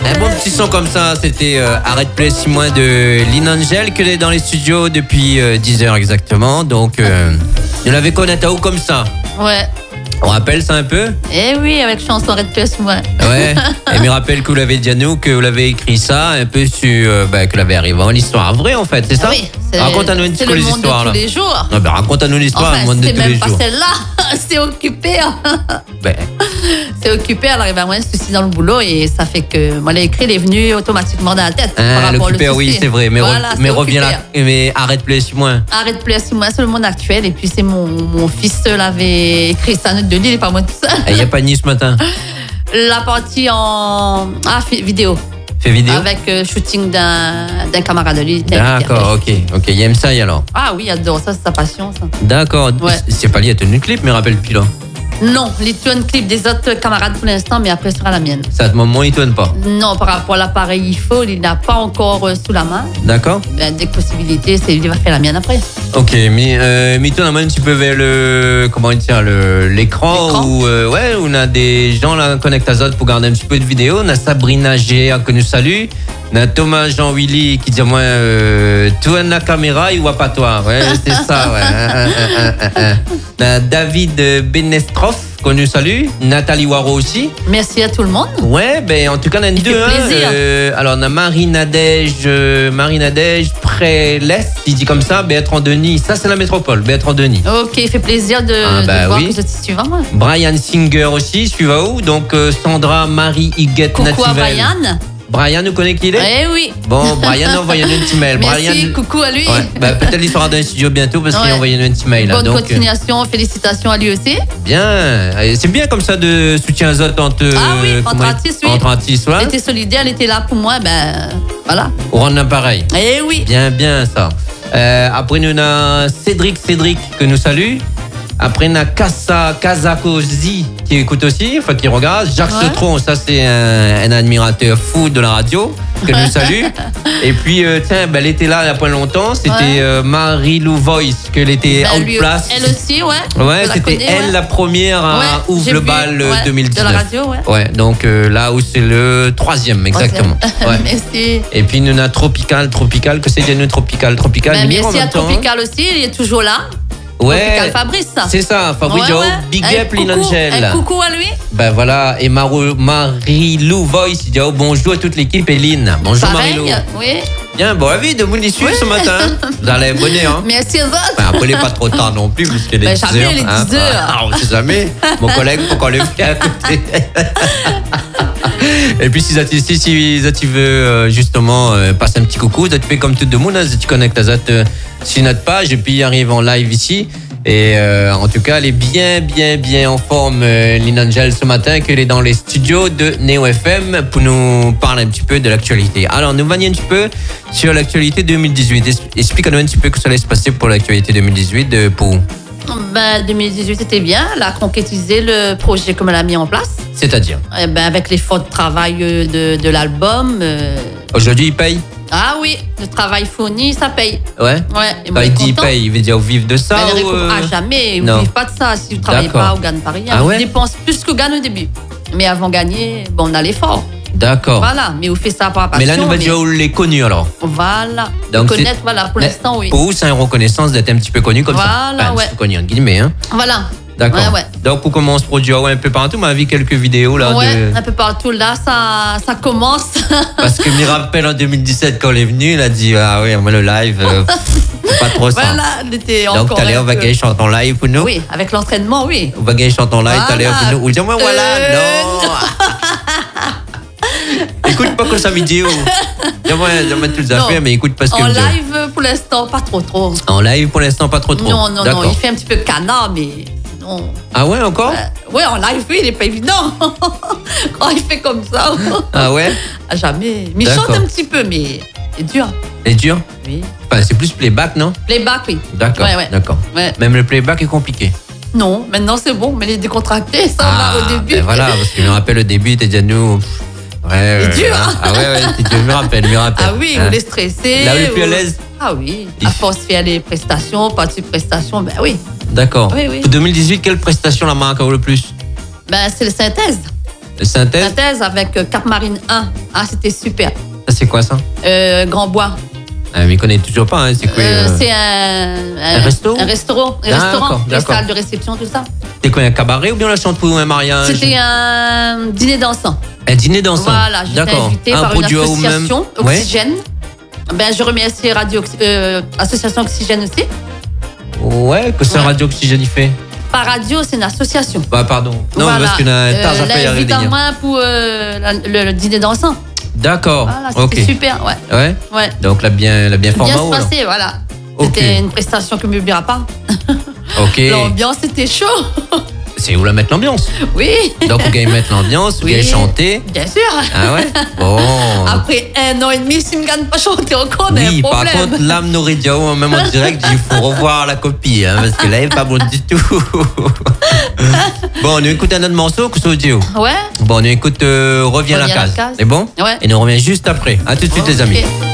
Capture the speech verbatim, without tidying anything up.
Un bon petit son comme ça, c'était euh, Arrête Play six mois de Lynn Angel, que est dans les studios depuis euh, dix heures exactement. Donc, euh, nous l'avez connaître à où comme ça? Ouais. On rappelle ça un peu? Eh oui, avec chanson Arrête Play six mois. Ouais. Et me rappelle que vous l'avez dit à nous, que vous l'avez écrit ça un peu sur, euh, bah, que vous l'avez arrivé en histoire vraie en fait, c'est ça? Ah oui. Raconte-nous un petit peu les histoires là. C'est le monde de tous les jours. Non, ben, raconte-nous l'histoire, enfin, le monde de tous les c'est même pas jours. celle-là, c'est occupé. Ben. C'est occupé, elle arrive à moins de soucis dans le boulot et ça fait que moi, l'écrit est venu automatiquement dans la tête. Ah, l'occupé, oui, c'est vrai, mais, voilà, re, mais reviens là, mais arrête Play six mois. Arrête Play six mois, c'est le monde actuel et puis c'est mon, mon fils l'avait écrit sa note de livre et pas moi tout ça. Il n'y a pas ni ce matin. La partie en ah, vidéo. Fait vidéo? Avec euh, shooting d'un, d'un camarade de lui. D'accord, ok, ok, il aime ça, alors. Ah oui, il adore ça, c'est sa passion, ça. D'accord, ouais. C'est pas lié à ton clip, mais rappelle-tu là. Non, il tourne clip des autres camarades pour l'instant, mais après, ce sera la mienne. Ça, à ce moment, il tourne pas? Non, par rapport à l'appareil, il faut, il n'a pas encore euh, sous la main. D'accord. Ben, dès que possibilité, c'est, il va faire la mienne après. Ok, mais euh, mais tourne un petit peu vers le, comment dire, le, l'écran, l'écran. Où, euh, ouais, où on a des gens là, connectés à Zod pour garder un petit peu de vidéo. On a Sabrina G, que nous salue. On a Thomas Jean-Willy qui dit moi, euh, tourne la caméra, il voit pas toi. Ouais, c'est ça, ouais. un, un, un, un. On a David Benestroff, qu'on nous salue. Nathalie Waro aussi. Merci à tout le monde. Ouais, ben en tout cas, on a une deux. Hein, euh, alors, on a Marie Nadège, euh, Marie Nadège, Prélès, il dit comme ça, Bertrand Denis. Ça, c'est la métropole, Bertrand Denis. Ok, il fait plaisir de, ah, bah, de voir oui. que je suis suivant. Moi. Brian Singer aussi, suivant où? Donc, euh, Sandra Marie Huguette Nativelle. Coucou à Brian. Brian, nous connaît qui il est? Eh oui. Bon, Brian, envoyez-nous un petit mail. Merci, Brian, coucou à lui. Ouais, bah, peut-être il sera dans le studio bientôt parce ouais. qu'il a envoyé un petit mail. Bonne là, donc, continuation, euh... félicitations à lui aussi. Bien, c'est bien comme ça de soutien aux autres entre, ah oui, entre artistes, oui. Entre artistes, ouais. Elle était solidaire, elle était là pour moi, ben voilà. On rend l'appareil. Eh oui. Bien, bien ça. Euh, après, nous avons Cédric, Cédric, que nous salue. Après, on a Kassa, Kazakozi qui écoute aussi, enfin qui regarde. Jacques ouais. Setron, ça c'est un, un admirateur fou de la radio, que nous salue. Et puis, euh, tiens, ben, elle était là il n'y a pas longtemps, c'était ouais. euh, Marie-Lou Voice, qu'elle était ben, out place. Elle aussi, ouais. Ouais, c'était connais, elle ouais. la première à ouais, ouvre le bal ouais, deux mille dix-neuf. De la radio, ouais. Ouais, donc euh, là où c'est le troisième, exactement. Ouais. Merci. Et puis, nous avons Tropical, Tropical, que c'est bien Tropical, Tropical. Ben, merci à Tropical hein. aussi, il est toujours là. Ouais, Fabrice, ça. C'est ça, Fabrice, ouais, ouais. Big up Lynn Angel. Un coucou à lui. Ben voilà, et Mar- Marie-Lou Voice, il dit oh, bonjour à toute l'équipe et Lynn. Bonjour pareil, Marie-Lou. Oui. Bien, bon avis de vous les suivre oui. ce matin. Vous allez abonner, hein. Merci aux autres. Ben, appelez pas trop tard non plus, parce qu'il est ben, dix heures. Jamais, les dix hein. heures. Ah, on sait jamais. Mon collègue, faut qu'on le fait à côté. Et puis, si tu si, si, veux euh, justement euh, passer un petit coucou, tu fais comme tout le monde, hein, tu connectes à Zat euh, sur notre page et puis il arrive en live ici. Et euh, en tout cas, elle est bien, bien, bien en forme, euh, Lynn Angel, ce matin, qu'elle est dans les studios de Neo F M pour nous parler un petit peu de l'actualité. Alors, nous venons un petit peu sur l'actualité deux mille dix-huit. Explique-nous un petit peu que ça allait se passer pour l'actualité deux mille dix-huit de Pau. Ben, deux mille dix-huit, c'était bien. Elle a concrétisé le projet comme elle a mis en place. C'est-à-dire eh ben, avec l'effort de travail de, de l'album. Euh... Aujourd'hui, il paye? Ah oui, le travail fourni, ça paye. Ouais. Ouais. Quand il dit paye, il veut dire vous vivez de ça ben, ou euh... Ah, jamais. Vous ne vivez pas de ça. Si vous ne travaillez pas, vous ne gagnez pas rien. Ah ouais? Vous dépensez plus que vous gagnez au début. Mais avant de gagner, bon, on a l'effort. D'accord. Voilà, mais vous faites ça par passion. Mais là, nous, mais... déjà, vous les connus alors. Voilà. Donc, connaître, voilà, pour l'instant, oui. Pour vous, c'est une reconnaissance d'être un petit peu connu comme voilà, ça. Voilà, ouais. Connu, en guillemets, hein. Voilà. D'accord. Ouais, ouais. Donc, vous commencez à produire ouais, un peu partout. On a vu quelques vidéos là. Ouais, de... un peu partout. Là, ça, ça commence. Parce que je me rappelle en deux mille dix-sept, quand elle est venue, elle a dit ah oui, moi le live, euh, c'est pas trop ça. Voilà, elle était donc, encore. Donc, t'allais, on va gagner chanter en live pour nous. Oui, avec l'entraînement, oui. On va gagner chanter en live, voilà. t'allais pour nous. Ou dire moi voilà, euh... non. Écoute pas que sa vidéo. Dis-moi, dis-moi toutes les affaires, mais écoute pas ce que en live, pour l'instant, pas trop trop. En live, pour l'instant, pas trop trop. Non, non, D'accord. non, il fait un petit peu canard, mais non. Ah ouais, encore euh, Ouais, en live, oui, il n'est pas évident. Quand il fait comme ça. Ah ouais ah, Jamais. Mais il chante un petit peu, mais c'est dur. C'est dur Oui. Enfin, c'est plus playback, non Playback, oui. D'accord, ouais, ouais. d'accord. Ouais. Même le playback est compliqué. Non, maintenant c'est bon, mais les décontractés, ça ah, on a au début. Ben voilà, parce que je me rappelle au début, t'es déjà nous. Ouais, c'est dur. Hein. Ah ouais, ouais, je me rappelle, je me rappelle. Ah oui, hein. vous les stressez. Là, vous êtes plus à l'aise. Ah oui, à force de faire les prestations, partie de prestations, ben oui. D'accord. Oui, oui. Pour deux mille dix-huit, quelle prestation la marque a le plus? Ben c'est le synthèse. Le synthèse. Synthèse avec euh, Cap Marine un. Ah, c'était super. Ça, c'est quoi ça? Euh, Grand Bois. Ah, mais il connaît toujours pas, hein. C'est quoi? Euh, euh, C'est un, Un resto? Un restaurant. Un D'accord, restaurant. Les d'accord. salles de réception, tout ça. C'est quoi, un cabaret ou bien la chante pour un mariage? C'était un dîner dansant. Un dîner dansant. Voilà, j'étais D'accord. invitée Un par une produit au même- association, Ouais. Oxygène. Ben, je remercie Radio, euh, Association Oxygène aussi. Ouais, que c'est Ouais. Radio Oxygène il fait. Pas radio, c'est une association. Bah, pardon. Non, Voilà. parce qu'il y a un Euh, tard, j'appelle là, à évidemment, pour euh, la- le, le dîner dansant. D'accord. Voilà, c'était Ok. super, ouais. Ouais. ouais. Donc, la bien, la bien Bien format se ou alors? passer, voilà. Ok. C'était une prestation que ne m'oubliera pas. Ok. L'ambiance était chaud. C'est où la mettre l'ambiance? Oui, Donc, vous allez mettre l'ambiance, vous Oui. allez chanter. bien sûr. Ah ouais? Bon. Après un an et demi, si je ne gagne pas chanter encore, on a Oui, un par problème. contre, l'âme n'aurait dit, oh, même en direct, il faut revoir la copie, hein, parce que là, elle est pas bonne du tout. Bon, on écoute un autre morceau, que c'est Dio. Ouais. Bon, on écoute euh, Reviens à la Reviens à la case. case. C'est bon? Ouais. Et nous on revient juste après. À tout de suite, les amis. Ok.